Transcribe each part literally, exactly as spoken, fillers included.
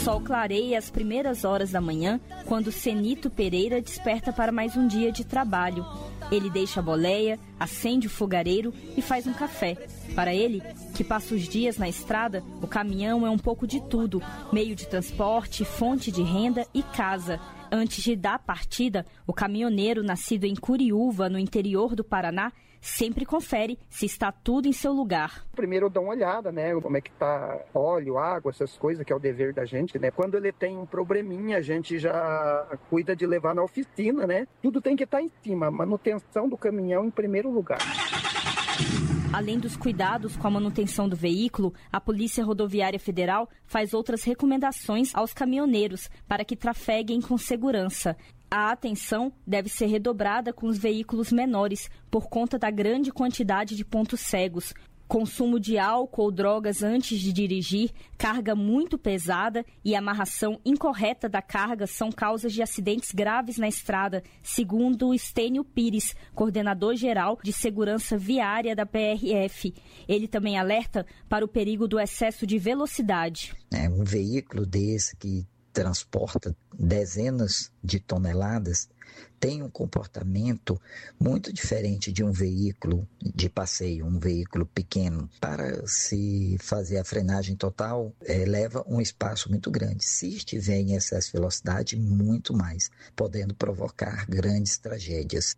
sol clareia às primeiras horas da manhã, quando Senito Pereira desperta para mais um dia de trabalho. Ele deixa a boleia, acende o fogareiro e faz um café. Para ele, que passa os dias na estrada, o caminhão é um pouco de tudo, meio de transporte, fonte de renda e casa. Antes de dar partida, o caminhoneiro nascido em Curiúva, no interior do Paraná, sempre confere se está tudo em seu lugar. Primeiro eu dou uma olhada, né, como é que tá óleo, água, essas coisas, que é o dever da gente, né. Quando ele tem um probleminha, a gente já cuida de levar na oficina, né. Tudo tem que estar em cima, manutenção do caminhão em primeiro lugar. Além dos cuidados com a manutenção do veículo, a Polícia Rodoviária Federal faz outras recomendações aos caminhoneiros para que trafeguem com segurança. A atenção deve ser redobrada com os veículos menores, por conta da grande quantidade de pontos cegos. Consumo de álcool ou drogas antes de dirigir, carga muito pesada e amarração incorreta da carga são causas de acidentes graves na estrada, segundo Estênio Pires, coordenador-geral de segurança viária da P R F. Ele também alerta para o perigo do excesso de velocidade. É um veículo desse que transporta dezenas de toneladas tem um comportamento muito diferente de um veículo de passeio, um veículo pequeno. Para se fazer a frenagem total, é, leva um espaço muito grande. Se estiver em excesso de velocidade, muito mais, podendo provocar grandes tragédias.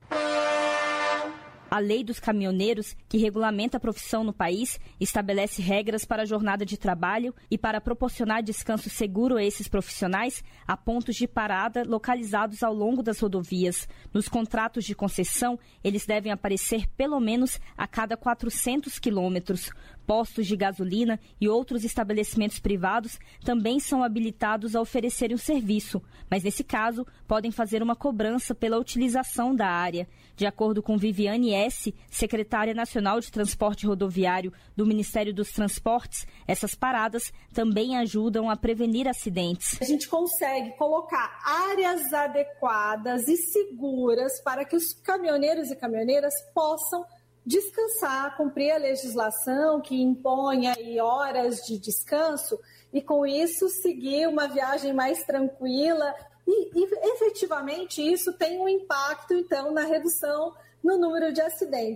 A Lei dos Caminhoneiros, que regulamenta a profissão no país, estabelece regras para a jornada de trabalho e para proporcionar descanso seguro a esses profissionais, há pontos de parada localizados ao longo das rodovias. Nos contratos de concessão, eles devem aparecer pelo menos a cada quatrocentos quilômetros. Postos de gasolina e outros estabelecimentos privados também são habilitados a oferecerem o serviço, mas nesse caso podem fazer uma cobrança pela utilização da área. De acordo com Viviane S., secretária nacional de transporte rodoviário do Ministério dos Transportes, essas paradas também ajudam a prevenir acidentes. A gente consegue colocar áreas adequadas e seguras para que os caminhoneiros e caminhoneiras possam descansar, cumprir a legislação que impõe aí horas de descanso e, com isso, seguir uma viagem mais tranquila e, e efetivamente, isso tem um impacto, então, na redução no número de acidentes.